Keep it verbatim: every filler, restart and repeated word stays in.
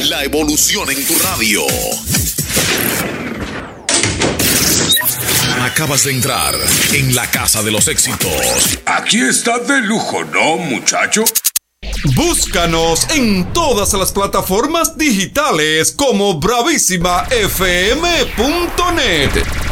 La evolución en tu radio. Acabas de entrar en la casa de los éxitos. Aquí está de lujo, ¿no, muchacho? Búscanos en todas las plataformas digitales como bravísima f m punto net.